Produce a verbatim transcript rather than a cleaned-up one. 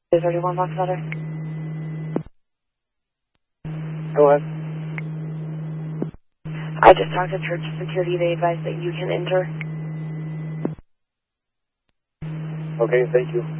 Is thirty-one Fox Letter? Go ahead. I just talked to church security. They advised that you can enter. Okay, thank you.